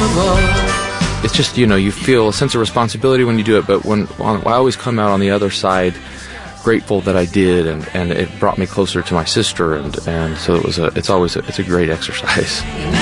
It's just, you feel a sense of responsibility when you do it, but I always come out on the other side grateful that I did, and it brought me closer to my sister, and so it's a great exercise.